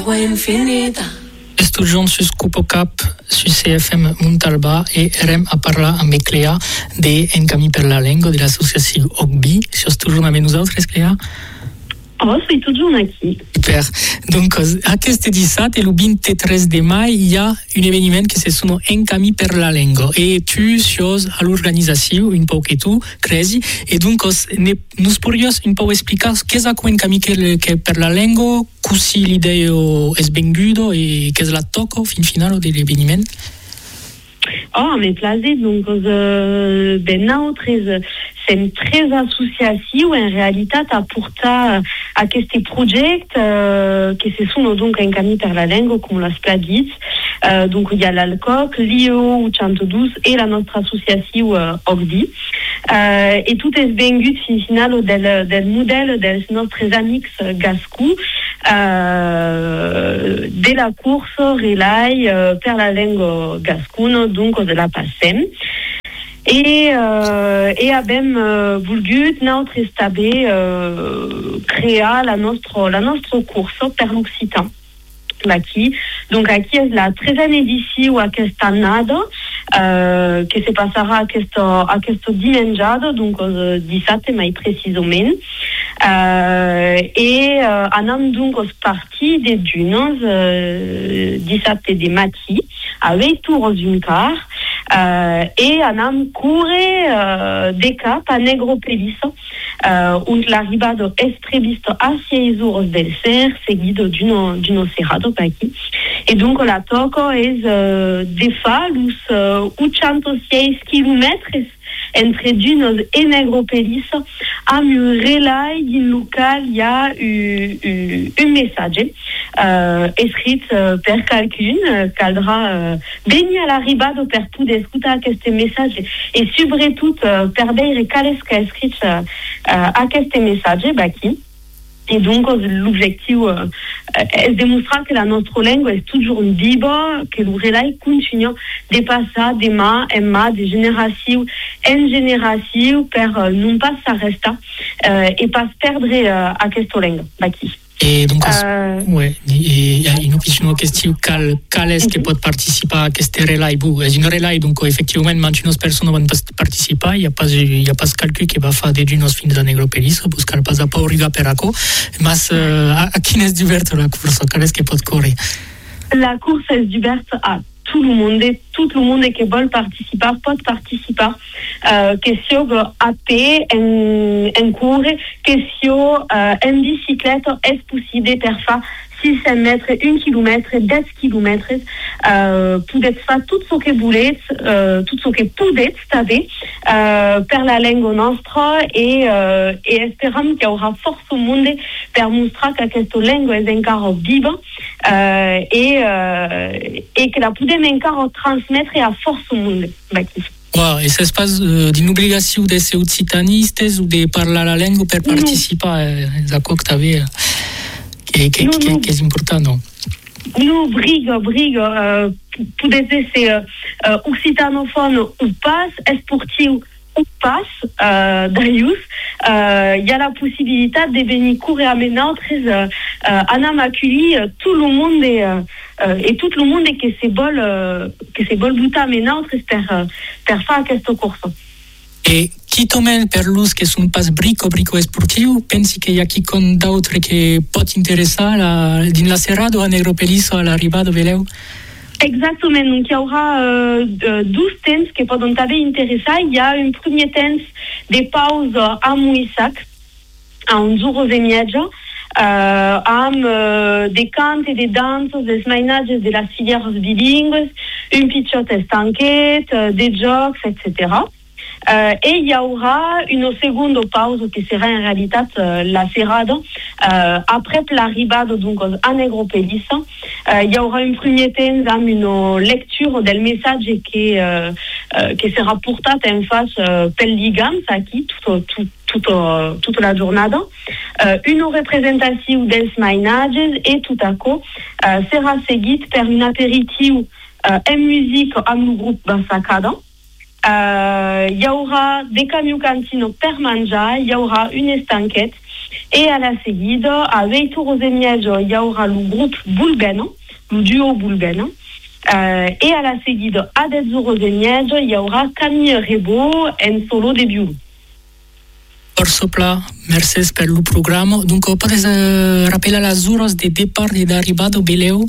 Studion su Scupo Cap su CFM Montalba e rem a parlar amb Clea de En Camí per la Llengua de l'associació OCBI. Si us toujours avec nous autres, Clea? Oh, je suis toujours aquí. Super. Donc, aquest dissabte, le 23 de mai, il y a un événement qui se nomme En Camí per la Llengua. Et tu sos à l'organisation, un peu que tu, crezi. Et donc, nous pourrions un peu expliquer qu'est-ce que En Camí per la Llengua, così l'idea è venguda e qu'est-ce la tocca fin finale de l'événement? Oh, mais plaisir. Donc, nosaltres sem tres associacions en realitat a portar aquest projecte que se sona donc En Camí per la Llengua, com l'has dit. Donc, il y a l'ALCOC, l'IO 82 et la nostra associació OCBI. Et tout és vengut fin final del model dels nostres amics gascous de la course relay per la llengua gascuna, donc de la PASSEM. Et abem volgut nosaltres també crear la nostra cursa per l'occitan. Aquí. Donc aquí és la 13e edició aquesta annada que se passarà aquesta dimenjada, donc dissabte mai precisament. Anam donc als partir de dunes dissabte de matí a 8h15 et anam cure de cap a Negropelissa und l'arribada és prevista a 6h del ser seguido d'una serrada aquí. Et donc la toca és de fa los 806 quilomètres entre dunes e Negropelissa amb un relay din local hi ha un missatge escrit per qualcun caldrà venir a l'arribada per poder escoltar aquest missatge i sobretot per veure qual és que ha escrit aquest missatge aquí. Et donc, l'objectif est de montrer que la notre langue est toujours viva, que le relais continue de passer de main en main, de génération en génération, pour non pas s'arrêter et pas perdre cette langue. Et donc, il y a une autre question, quel est-ce qui peut participer à ce relais? C'est une relais, donc effectivement, maintenant, les personnes vont participer, il n'y a pas quelqu'un qui va faire des dunes fins de Negropelissa, parce qu'elle passe pas au riga per acco, mais à qui est ouverte la course? Quel est-ce qui peut courir? La course est ouverte à tout le monde qui veut participer peut participer. Question à pied, en cours, question en bicyclette, est possible de faire 600 mètres, 1 kilomètre, 10 kilomètres, poder faire tout ce que vous voulez, tout ce que pouvez savoir, per la langue nostra et espérons qu'il y aura force au monde pour montrer que cette langue est encore vive et que la poudem encore transmettre à force au monde. Wow, et ça se passe d'une obligation d'être occitanistes ou de parler la langue pour participer à quoi que tu avais qui est important, non? Nous, brigue, pouvez être occitanophone ou pas, sportif ou pas, d'ailleurs, il y a la possibilité de venir courir à Ménantres, Anna Maculi, tout le monde et tout le monde qui se bol bouter à Ménantres pour faire cette course. Et qui t'emmène per l'us que sont pas brico sportiu, pensi qu'il y a quelqu'un d'autre qui peut intéresser dans la serrada à Negropelissa à l'arrivée de Veleu? Exactement, donc il y aura 12 temps qui peuvent t'intéresser. Il y a un premier temps de pause à Mouissac, à 11h30, amb des cantes et des danses, des mainatges de les filières bilingues, un petit estanquet, des jocs, etc. Et il y aura une seconde pause qui sera en réalité la serrada après l'arrivée donc à Negropelissa. Il y aura un premier temps avec une lecture del message qui sera portée en face pel ligam aquí toute la journée. Une représentation des mainatges et tout à coup sera seguite par un apéritif en musique avec le groupe Bassacada. Il y aura des camions cantines per manger, il y aura une estanquette Et à la seguida, a veitur aux Emièges, il y aura le groupe Bulben, le duo Bulben. Et à la seguida, a des aux Emièges, il y aura Camille Rebo en solo de violon. Sopla, merci pour le programme. Donc, podes rappeler les heures de départ et d'arrivée au Beleu?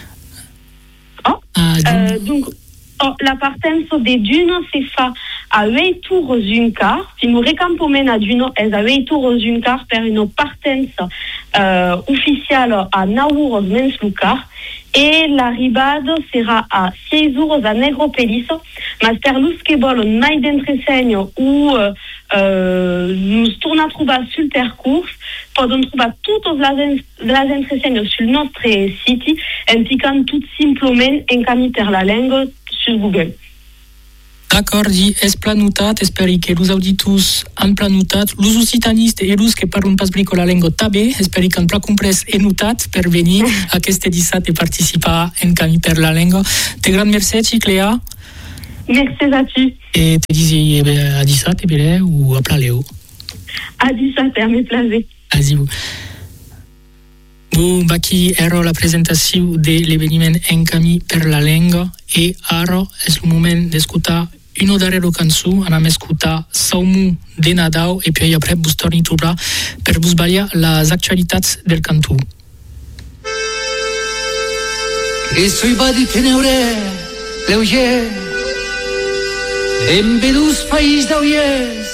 La partenza de Duno si fa a 8 tours un quart. Si nous recampomène à Duno, elles a 8 tours un quart per une partenza ufficiale à 9 heures mens le quart. Et l'arribada sera a 6 heures a Negropelis. Mais per los que volen mai d'entresegno ou nous torna a trobar sul percurs, poden trobar totes les entresegnos sul nostre siti, en picant tout simplement en camí per la lengua sur Google. D'accord, és planotat, esperi que els auditors han planotat, els occitanistes i els que parlen pas brico la llengua també, esperi que han pla comprès e notat per venir a aquest dissabte i participar en camí per la llengua. Te gran merci, Cléa. Merci a tu. Et te disi a dissabte, bele, ou a Plaleu? A dissabte, a me plaser. Adieu. Bon, aquí era la presentació de l'esdeveniment En camí per la llengua i ara és el moment d'escoltar una darrera cançó. Anem a escoltar Saumu de Nadal i puis après vos torni a trobar per vos ballar les actualitats del cantó. E sui badi teneure leuger en vedus país d'auiers